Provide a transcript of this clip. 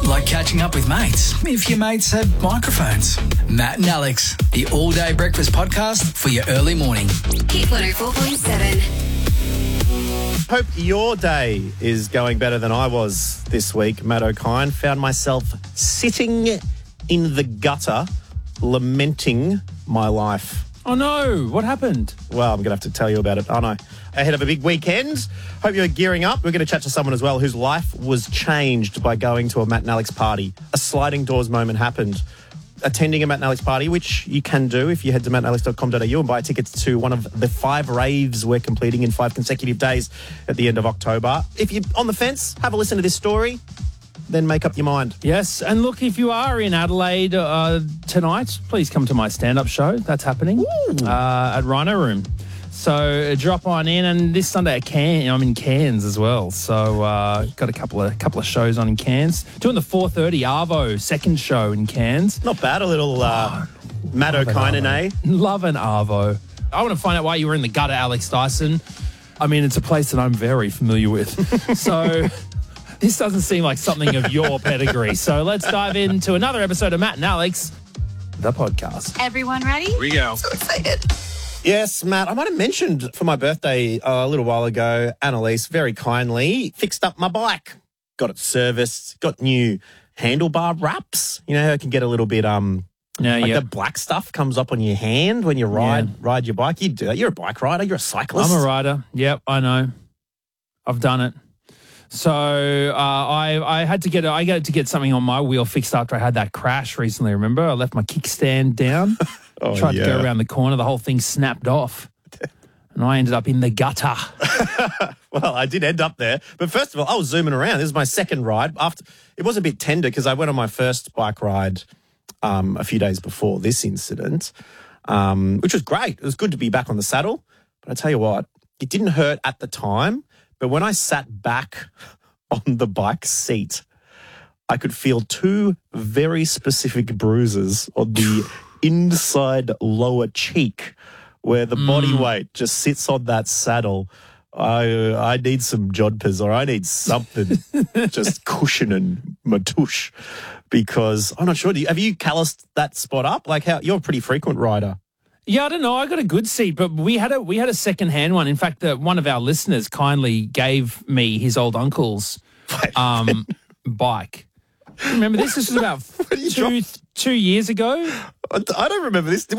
Like catching up with mates, if your mates had microphones. Matt and Alex, the all-day breakfast podcast for your early morning. Hit 104.7. Hope your day is going better than I was this week. Matt O'Kine found myself sitting in the gutter, lamenting my life. Oh no, what happened? Well, I'm going to have to tell you about it, aren't I? Ahead of a big weekend. Hope you're gearing up. We're going to chat to someone as well whose life was changed by going to a Matt and Alex party. A sliding doors moment happened. Attending a Matt and Alex party, which you can do if you head to mattandalex.com.au and buy tickets to one of the 5 raves we're completing in 5 consecutive days at the end of October. If you're on the fence, have a listen to this story, then make up your mind. Yes, and look, if you are in Adelaide tonight, please come to my stand-up show. That's happening at Rhino Room. So drop on in, and this Sunday I'm in Cairns as well. So got a couple of shows on in Cairns. Doing the 4:30 Arvo second show in Cairns. Not bad, a little Matt O'Kine, eh? Love an Arvo. I want to find out why you were in the gutter, Alex Dyson. I mean, it's a place that I'm very familiar with. So this doesn't seem like something of your pedigree. So let's dive into another episode of Matt and Alex, the podcast. Everyone ready? Here we go. So excited. Yes, Matt, I might have mentioned for my birthday a little while ago, Annalise very kindly fixed up my bike. Got it serviced, got new handlebar wraps. You know how it can get a little bit, the black stuff comes up on your hand when you ride your bike. You do that. You're a bike rider. You're a cyclist. I'm a rider. Yep, I know. I've done it. So I had to get something on my wheel fixed after I had that crash recently. Remember, I left my kickstand down. Tried to go around the corner. The whole thing snapped off. And I ended up in the gutter. Well, I did end up there. But first of all, I was zooming around. This is my second ride. It was a bit tender because I went on my first bike ride a few days before this incident, which was great. It was good to be back on the saddle. But I tell you what, it didn't hurt at the time. But when I sat back on the bike seat, I could feel 2 very specific bruises on the inside lower cheek where the body weight just sits on that saddle. I need some jodhpurs, or I need something just cushioning my tush, because I'm not sure. Have you calloused that spot up? Like, you're a pretty frequent rider. Yeah, I don't know. I got a good seat, but we had a second-hand one. In fact, one of our listeners kindly gave me his old uncle's bike. Remember this? This was about 2 years ago. I don't remember this.